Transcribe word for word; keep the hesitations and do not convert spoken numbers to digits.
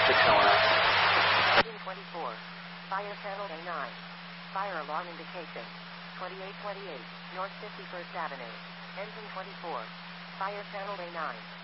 six oh one. Engine twenty-four. Fire panel A nine. Fire alarm indication. twenty-eight twenty-eight, North fifty-first Avenue. Engine twenty-four. Fire panel A nine.